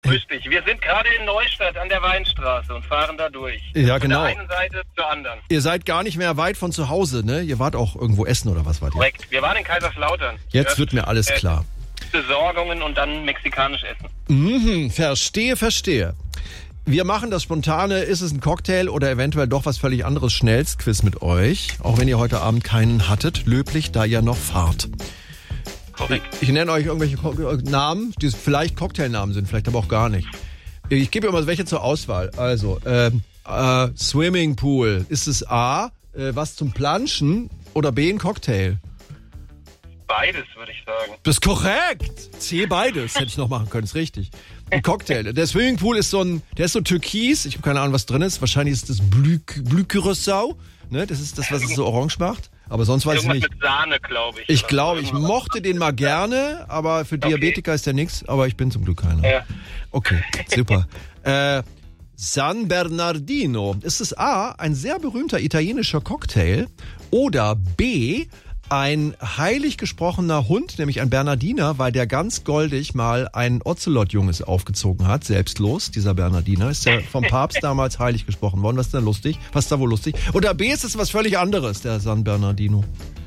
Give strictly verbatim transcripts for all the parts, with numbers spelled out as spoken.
Grüß dich. Wir sind gerade in Neustadt an der Weinstraße und fahren da durch. Ja, genau. Von der einen Seite zur anderen. Ihr seid gar nicht mehr weit von zu Hause, ne? Ihr wart auch irgendwo essen oder was wart ihr? Korrekt. Wir waren in Kaiserslautern. Jetzt Erst, wird mir alles äh, klar. Besorgungen und dann mexikanisch essen. Mhm, verstehe, verstehe. Wir machen das spontane, ist es ein Cocktail oder eventuell doch was völlig anderes, Schnellstquiz mit euch. Auch wenn ihr heute Abend keinen hattet, löblich, da ihr noch fahrt. Korrekt. Ich, ich nenne euch irgendwelche Ko- Namen, die vielleicht Cocktailnamen sind, vielleicht aber auch gar nicht. Ich gebe euch mal welche zur Auswahl. Also, ähm, äh, Swimmingpool. Ist es A, äh, was zum Planschen oder B, ein Cocktail? Beides, würde ich sagen. Das ist korrekt. C, beides. Hätte ich noch machen können, ist richtig. Ein Cocktail. Der Swimmingpool ist so ein, der ist so türkis. Ich habe keine Ahnung, was drin ist. Wahrscheinlich ist das Blü, Blü Curaçao. Ne, das ist das, was es so orange macht. Aber sonst weiß Irgendwas ich nicht. mit Sahne, glaube ich. Ich oder glaube, so. ich mochte den mal gerne, aber für Diabetiker ist der nix. Aber ich bin zum Glück keiner. Ja. Okay, super. äh, San Bernardino. Ist es A, ein sehr berühmter italienischer Cocktail oder B, ein heilig gesprochener Hund, nämlich ein Bernardiner, weil der ganz goldig mal ein Ocelot-Junges aufgezogen hat, selbstlos. Dieser Bernardiner ist ja vom Papst damals heilig gesprochen worden. Was ist da lustig? Was ist da wohl lustig? Oder B, ist es was völlig anderes, der San Bernardino?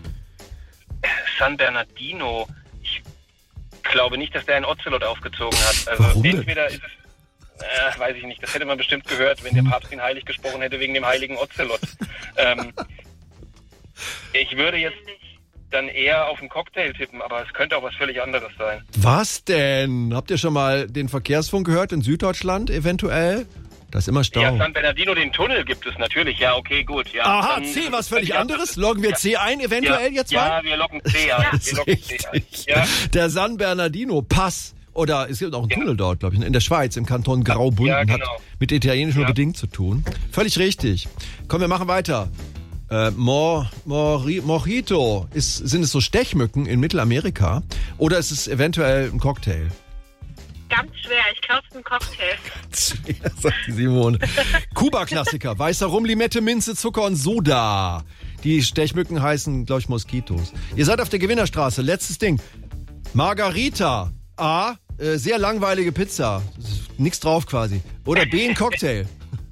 San Bernardino. Ich glaube nicht, dass der einen Ocelot aufgezogen hat. Also Warum denn? entweder ist es, äh, weiß ich nicht, das hätte man bestimmt gehört, wenn der Papst ihn heilig gesprochen hätte wegen dem heiligen Ocelot. ähm, ich würde jetzt dann eher auf einen Cocktail tippen, aber es könnte auch was völlig anderes sein. Was denn? Habt ihr schon mal den Verkehrsfunk gehört in Süddeutschland eventuell? Da ist immer Stau. Ja, San Bernardino, den Tunnel gibt es natürlich. Ja, okay, gut. Ja, Aha, dann, C, was völlig ja, anderes? Loggen wir ja, C ein, eventuell ja, jetzt Ja, mal? wir loggen C ein. Das Wir ist loggen C ein. richtig. Ja. Der San Bernardino Pass. Oder es gibt auch einen Ja. Tunnel dort, glaube ich, in der Schweiz, im Kanton Graubünden. Ja, genau. Hat mit Italienisch nur Ja. bedingt zu tun. Völlig richtig. Komm, wir machen weiter. Äh, Mo, Mori, Mojito. Ist, sind es so Stechmücken in Mittelamerika? Oder ist es eventuell ein Cocktail? Ganz schwer, ich glaube, es ist ein Cocktail. Ja, sagt die Simone. Kuba-Klassiker. Weißer Rum, Limette, Minze, Zucker und Soda. Die Stechmücken heißen, glaube ich, Moskitos. Ihr seid auf der Gewinnerstraße. Letztes Ding. Margarita. A. Äh, sehr langweilige Pizza. Nix drauf quasi. Oder B. Ein Cocktail.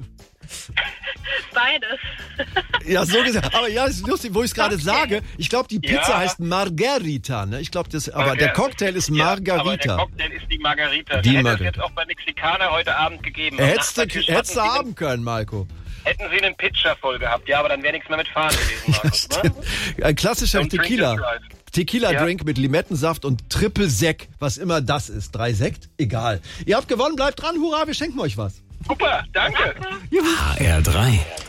Beides. Ja, so gesagt. Aber ja, es ist lustig, wo ich es gerade Okay. sage. Ich glaube, die Pizza Ja. heißt Margarita. Ne? Ich glaube, das. Aber Okay. der Cocktail ist Ja, aber der Margarita. Cocktail ist die Margarita. Die Die hätte Margarita. es jetzt auch bei Mexikaner heute Abend gegeben. Äh, Am Hättest du Nachbartisch hättest du hatten sie haben können, Marco. einen- Hätten sie einen Pitcher voll gehabt, ja, aber dann wäre nichts mehr mit Fahren gewesen, Markus. Ne? Ein klassischer Don't drink Tequila. and drive. Tequila-Drink Ja. mit Limettensaft und Triple Sekt, was immer das ist. Drei Sekt? Egal. Ihr habt gewonnen, bleibt dran, hurra, wir schenken euch was. Super, danke. H R drei.